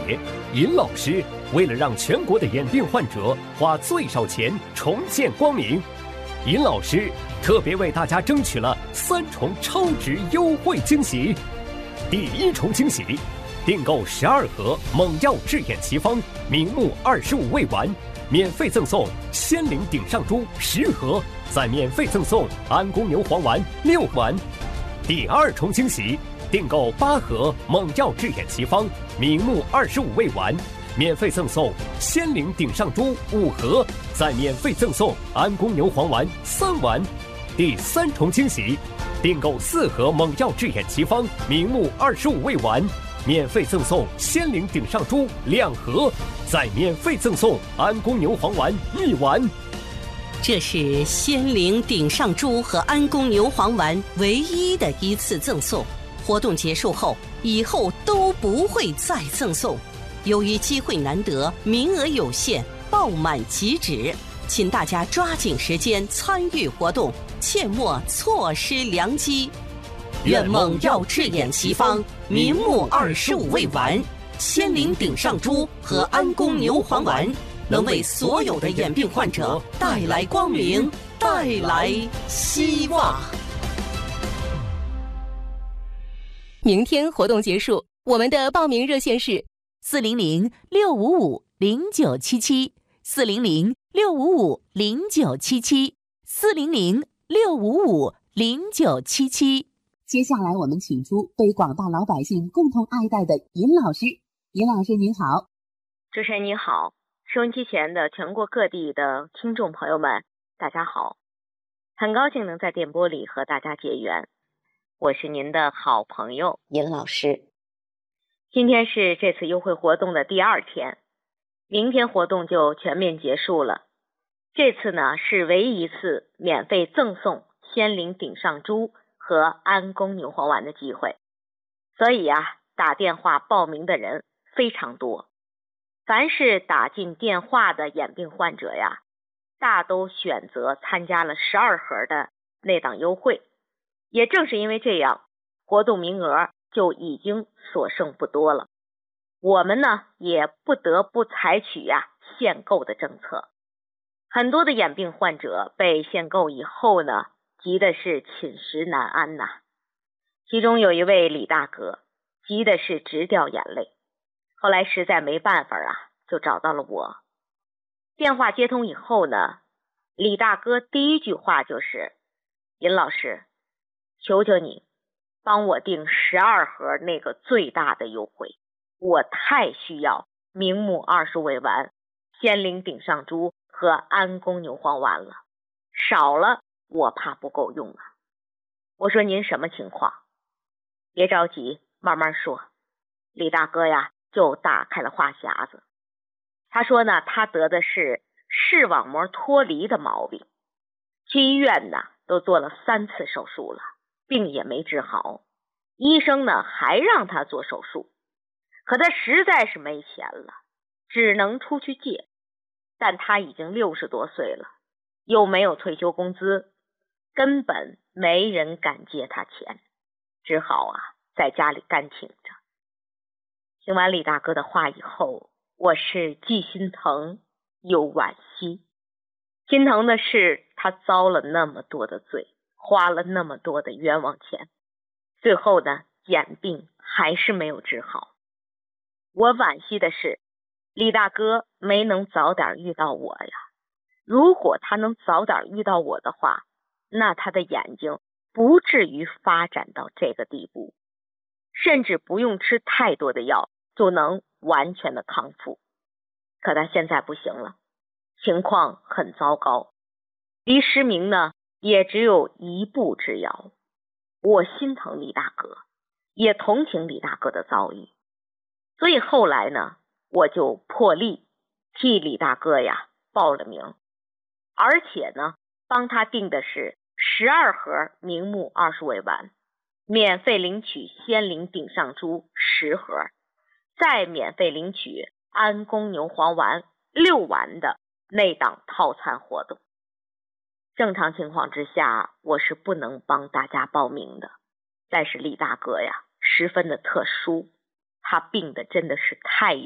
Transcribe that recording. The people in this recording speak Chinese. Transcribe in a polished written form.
节，尹老师为了让全国的眼病患者花最少钱重见光明，尹老师特别为大家争取了3重超值优惠惊喜。第1重惊喜，订购12盒猛药治眼奇方明目25味丸，免费赠送仙灵顶上珠10盒，再免费赠送安宫牛黄丸6丸。第2重惊喜，订购8盒猛药治眼奇方明目25味丸，免费赠送仙灵顶上珠5盒，再免费赠送安宫牛黄丸3丸。第3重惊喜，订购4盒猛药治眼奇方明目25味丸，免费赠送仙灵顶上珠2盒，再免费赠送安宫牛黄丸1丸。 这是仙灵顶上珠和安宫牛黄丸唯一的一次赠送，活动结束后，以后都不会再赠送。由于机会难得，名额有限，爆满即止，请大家抓紧时间参与活动，切莫错失良机。愿猛药治眼奇方明目25味丸、仙灵顶上珠和安宫牛黄丸能为所有的眼病患者带来光明，带来希望。 明天活动结束，我们的报名热线是 400-655-0977，400-655-0977。接下来我们请出被广大老百姓共同爱戴的尹老师。尹老师您好。 主持人您好，收音机前的全国各地的听众朋友们大家好，很高兴能在电波里和大家结缘，我是您的好朋友尹老师。今天是这次优惠活动的第2天，明天活动就全面结束了。这次呢是唯一一次免费赠送仙灵顶上珠和安宫牛黄丸的机会，所以打电话报名的人非常多。凡是打进电话的眼病患者大都选择参加了12盒的那档优惠。也正是因为这样，活动名额就已经所剩不多了。我们呢也不得不采取限购的政策。很多的眼病患者被限购以后呢，急的是寝食难安呐。其中有一位李大哥，急的是直掉眼泪。后来实在没办法就找到了我。电话接通以后呢，李大哥第一句话就是：“尹老师，求求你帮我订12盒那个最大的优惠，我太需要明目20味丸、仙灵顶上珠和安宫牛黄丸了，少了我怕不够用啊。”我说您什么情况？别着急，慢慢说。李大哥就打开了话匣子。他说呢，他得的是视网膜脱离的毛病，去医院呢都做了3次手术了，病也没治好。医生呢还让他做手术，可他实在是没钱了，只能出去借。但他已经60多岁了，又没有退休工资，根本没人敢借他钱，只好在家里干挺着。听完李大哥的话以后，我是既心疼又惋惜。心疼的是他遭了那么多的罪，花了那么多的冤枉钱，最后呢眼病还是没有治好。我惋惜的是李大哥没能早点遇到我呀。如果他能早点遇到我的话，那他的眼睛不至于发展到这个地步，甚至不用吃太多的药就能完全的康复。可他现在不行了，情况很糟糕，离失明呢也只有一步之遥。我心疼李大哥，也同情李大哥的遭遇，所以后来呢我就破例替李大哥报了名，而且呢帮他订的是12盒明目20味丸，免费领取仙灵顶上珠10盒，再免费领取安宫牛黄丸6丸的那档套餐活动。正常情况之下我是不能帮大家报名的，但是李大哥十分的特殊，他病的真的是太